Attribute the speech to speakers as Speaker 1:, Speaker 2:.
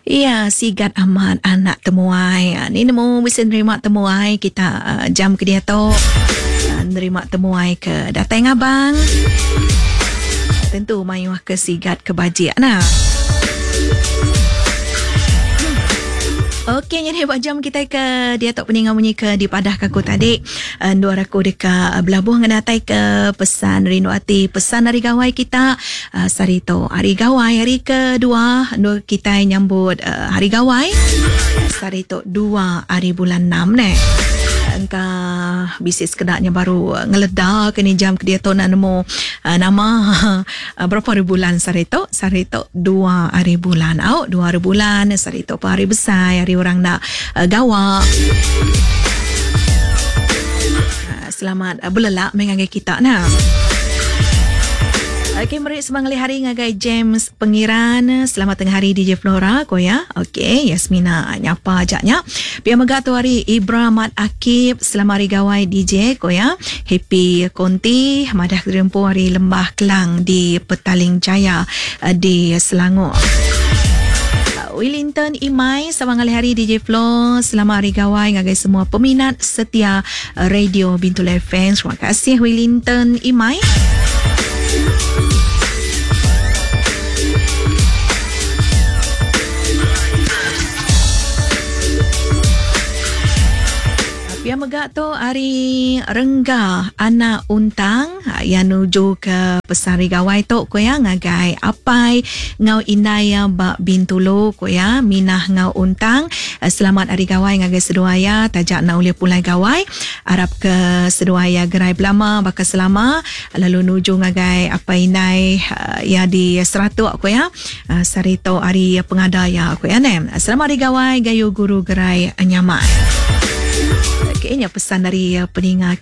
Speaker 1: Ya, sigat amat anak temuai. Ni nemu bisa nerima temuai kita jam ke dia tu. Nerima temuai ke datang abang. Tentu mayuh ke sigat ke bajik nah. Okey, jadi buat jam kita ke dia tok peningan bunyi ke di padah kaku tadi. Dua raku dekat belabuh ngenatai ke pesan rindu hati, pesan hari gawai kita. Sarito hari gawai hari kedua kita nyambut hari gawai. Sarito 2 hari bulan 6 ni. Engka bisnis kedaknya baru ngeledak ke ni jam ke dia tu nak nemu nama berapa hari bulan Sarito 2 hari bulan 2 hari bulan Sarito apa hari besar hari orang nak gawak. Selamat belelak mengangai kita nah. Okey, mari semangat hari ngagai James Pengiran. Selamat tengah hari DJ Flora ko ya. Okey, Yasmina nyapa ajaknya. Pia mega tu hari Ibra Mat Akib. Selamat hari gawai DJ ko ya. Happy Konti madah kerempu hari Lembah Kelang di Petaling Jaya di Selangor. Wellington Imai, semangat hari DJ Flo. Selamat hari gawai ngagai semua peminat setia Radio Bintul FM. Terima kasih Wellington Imai. Yang megak tu hari renggah anak untang yang nuju ke pesari gawai tu ko ya ngagai apai ngau inaya bak bintulo ko ya minah ngau untang. Selamat hari gawai ngagai seduaya tajak na ulia pulai gawai arab ke seduaya gerai belama bakal selama lalu nuju ngagai apai inai ya di seratuk ko ya sarito hari pengadaya ko ya nem. Selamat hari gawai gayu guru gerai nyaman. Kayaknya pesan dari peningat